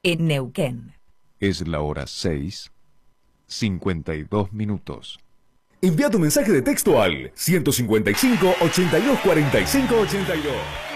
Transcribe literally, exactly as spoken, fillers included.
en Neuquén. Es la hora seis, cincuenta y dos minutos. Envía tu mensaje de texto al ciento cincuenta y cinco, ochenta y dos, cuarenta y cinco, ochenta y dos.